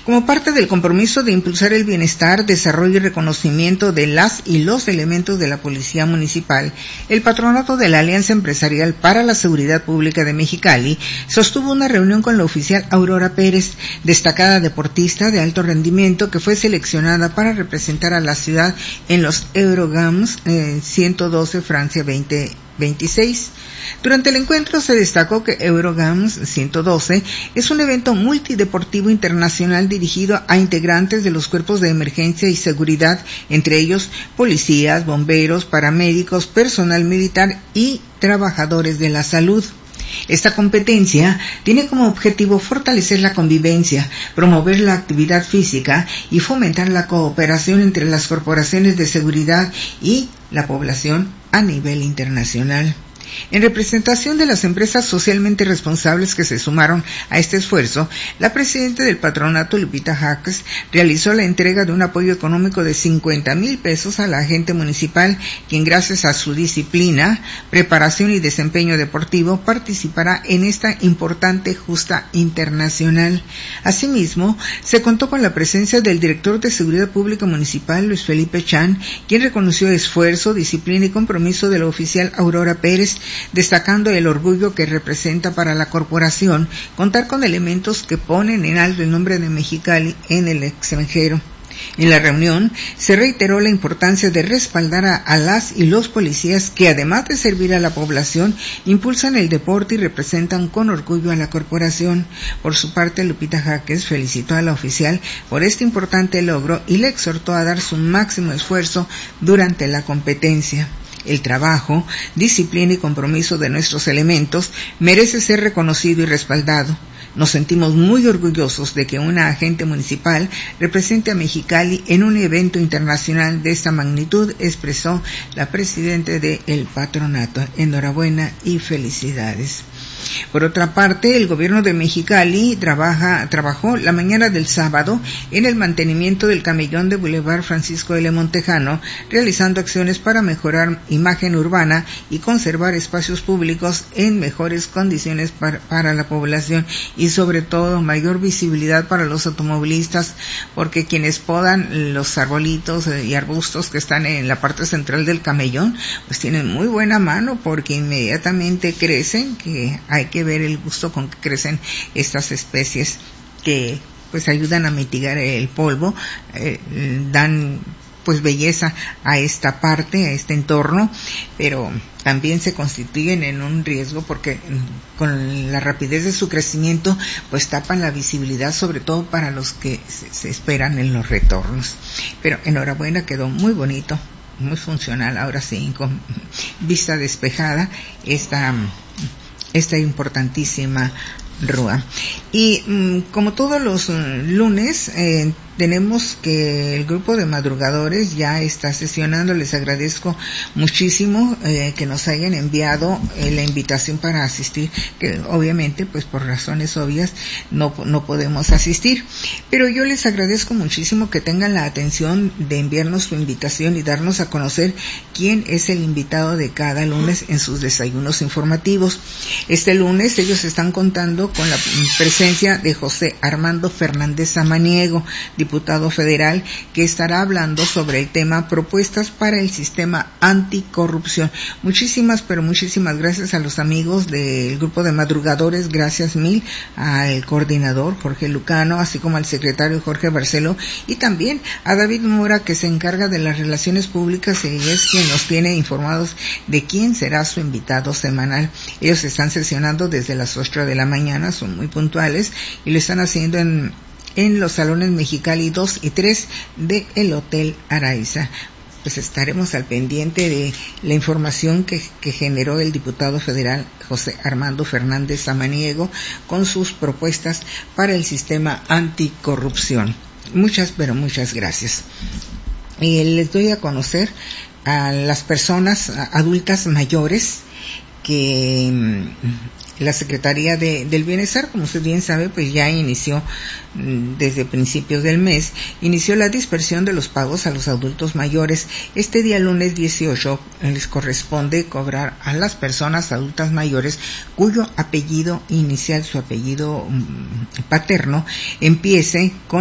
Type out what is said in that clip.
Como parte del compromiso de impulsar el bienestar, desarrollo y reconocimiento de las y los elementos de la Policía Municipal, el Patronato de la Alianza Empresarial para la Seguridad Pública de Mexicali sostuvo una reunión con la oficial Aurora Pérez, destacada deportista de alto rendimiento que fue seleccionada para representar a la ciudad en los Eurogames 112 Francia 2026. Durante el encuentro se destacó que Eurogames 112 es un evento multideportivo internacional dirigido a integrantes de los cuerpos de emergencia y seguridad, entre ellos policías, bomberos, paramédicos, personal militar y trabajadores de la salud. Esta competencia tiene como objetivo fortalecer la convivencia, promover la actividad física y fomentar la cooperación entre las corporaciones de seguridad y la población a nivel internacional. En representación de las empresas socialmente responsables que se sumaron a este esfuerzo, la presidenta del patronato, Lupita Jaques, realizó la entrega de un apoyo económico de 50,000 pesos a la agente municipal, quien gracias a su disciplina, preparación y desempeño deportivo participará en esta importante justa internacional. Asimismo, se contó con la presencia del director de Seguridad Pública Municipal, Luis Felipe Chan, quien reconoció esfuerzo, disciplina y compromiso de la oficial Aurora Pérez, destacando el orgullo que representa para la corporación contar con elementos que ponen en alto el nombre de Mexicali en el extranjero. En la reunión se reiteró la importancia de respaldar a las y los policías que, además de servir a la población, impulsan el deporte y representan con orgullo a la corporación. Por su parte, Lupita Jaques felicitó a la oficial por este importante logro y le exhortó a dar su máximo esfuerzo durante la competencia. El trabajo, disciplina y compromiso de nuestros elementos merece ser reconocido y respaldado. Nos sentimos muy orgullosos de que una agente municipal represente a Mexicali en un evento internacional de esta magnitud, expresó la presidenta del patronato. Enhorabuena y felicidades. Por otra parte, el gobierno de Mexicali trabajó la mañana del sábado en el mantenimiento del camellón de Boulevard Francisco L. Montejano, realizando acciones para mejorar imagen urbana y conservar espacios públicos en mejores condiciones para la población y sobre todo mayor visibilidad para los automovilistas, porque quienes podan los arbolitos y arbustos que están en la parte central del camellón, pues tienen muy buena mano porque inmediatamente crecen, que hay que ver el gusto con que crecen estas especies que pues ayudan a mitigar el polvo, dan pues belleza a esta parte, a este entorno, pero también se constituyen en un riesgo porque con la rapidez de su crecimiento pues tapan la visibilidad, sobre todo para los que se esperan en los retornos. Pero enhorabuena, quedó muy bonito, muy funcional, ahora sí, con vista despejada esta importantísima rúa. Y como todos los lunes, tenemos que el grupo de madrugadores ya está sesionando. Les agradezco muchísimo que nos hayan enviado la invitación para asistir, que obviamente pues por razones obvias no podemos asistir, pero yo les agradezco muchísimo que tengan la atención de enviarnos su invitación y darnos a conocer quién es el invitado de cada lunes en sus desayunos informativos. Este lunes ellos están contando con la presencia de José Armando Fernández Samaniego, diputado federal, que estará hablando sobre el tema propuestas para el sistema anticorrupción. Muchísimas gracias a los amigos del grupo de madrugadores, gracias mil al coordinador Jorge Lucano, así como al secretario Jorge Barceló, y también a David Mora, que se encarga de las relaciones públicas y es quien nos tiene informados de quién será su invitado semanal. Ellos están sesionando desde las 8 de la mañana, son muy puntuales y lo están haciendo en los salones Mexicali 2 y 3 del Hotel Araiza. Pues estaremos al pendiente de la información que generó el diputado federal José Armando Fernández Samaniego con sus propuestas para el sistema anticorrupción. Muchas gracias. Les doy a conocer a las personas adultas mayores que la Secretaría del Bienestar, como usted bien sabe, pues ya inició desde principios del mes, inició la dispersión de los pagos a los adultos mayores. Este día lunes 18 les corresponde cobrar a las personas adultas mayores cuyo apellido inicial, su apellido paterno, empiece con